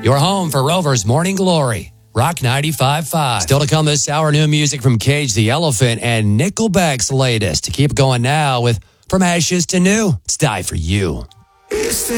Your home for Rover's Morning Glory. Rock 95.5. Still to come this hour, new music from Cage the Elephant and Nickelback's latest. To keep going now with From Ashes to New, it's Die For You.